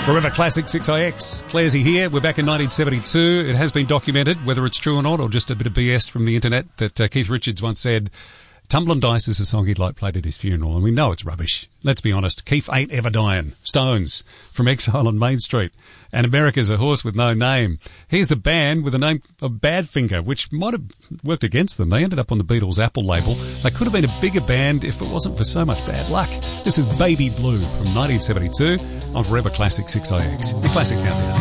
Forever Classic 6IX. Clairsy here. We're back in 1972. It has been documented, whether it's true or not, or just a bit of BS from the internet, that Keith Richards once said, Tumblin' Dice is a song he'd like played at his funeral, and we know it's rubbish. Let's be honest. Keith ain't ever dying. Stones, From Exile on Main Street, and America's a Horse with No Name. Here's the band with the name of Badfinger, which might have worked against them. They ended up on the Beatles' Apple label. They could have been a bigger band if it wasn't for so much bad luck. This is Baby Blue from 1972 on Forever Classic 6IX. The Classic Countdown.